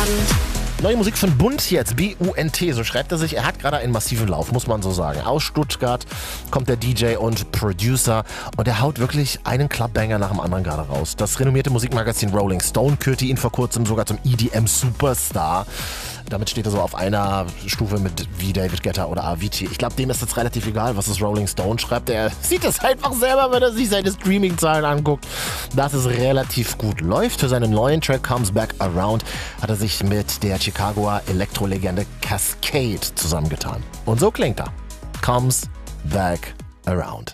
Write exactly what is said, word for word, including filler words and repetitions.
Neue Musik von Bunt jetzt, B U N T, so schreibt er sich. Er hat gerade einen massiven Lauf, muss man so sagen. Aus Stuttgart kommt der D J und Producer und er haut wirklich einen Clubbanger nach dem anderen gerade raus. Das renommierte Musikmagazin Rolling Stone kürte ihn vor kurzem sogar zum E D M-Superstar. Damit steht er so auf einer Stufe mit wie David Guetta oder Avicii. Ich glaube, dem ist jetzt relativ egal, was das Rolling Stone schreibt. Er sieht es einfach selber, wenn er sich seine Streaming-Zahlen anguckt, dass es relativ gut läuft. Für seinen neuen Track Comes Back Around hat er sich mit der Chicagoer Elektrolegende Cascade zusammengetan. Und so klingt er. Comes Back Around.